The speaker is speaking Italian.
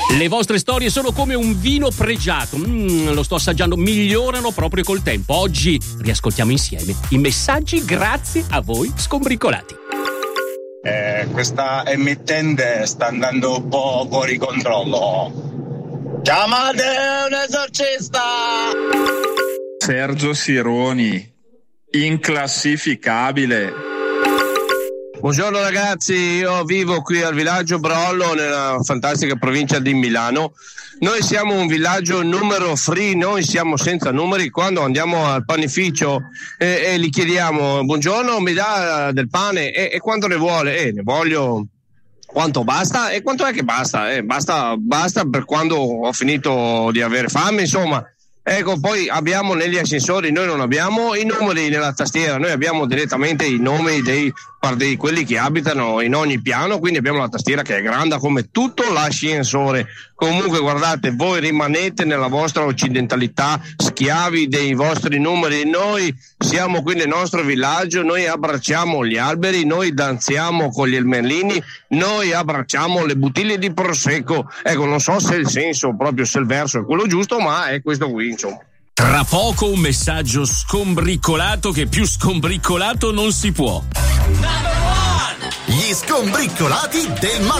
Le vostre storie sono come un vino pregiato, lo sto assaggiando, migliorano proprio col tempo. Oggi riascoltiamo insieme i messaggi grazie a voi scombricolati. Questa emittente sta andando un po' fuori controllo. Chiamate un esorcista! Sergio Sironi, inclassificabile. Buongiorno ragazzi, io vivo qui al villaggio Brollo nella fantastica provincia di Milano. Noi siamo un villaggio numero free, noi siamo senza numeri. Quando andiamo al panificio e gli chiediamo buongiorno, mi dà del pane e quanto ne vuole? Ne voglio quanto basta? E quanto è che basta? Basta per quando ho finito di avere fame, insomma. Ecco, poi abbiamo negli ascensori, noi non abbiamo i numeri nella tastiera, noi abbiamo direttamente i nomi di quelli che abitano in ogni piano, quindi abbiamo la tastiera che è grande come tutto l'ascensore. Comunque guardate, voi rimanete nella vostra occidentalità, schiavi dei vostri numeri. Noi siamo qui nel nostro villaggio, noi abbracciamo gli alberi, noi danziamo con gli elmerlini, noi abbracciamo le bottiglie di prosecco. Ecco, non so se il senso, proprio se il verso è quello giusto, ma è questo qui, insomma. Tra poco un messaggio scombricolato che più scombricolato non si può. Gli scombricolati del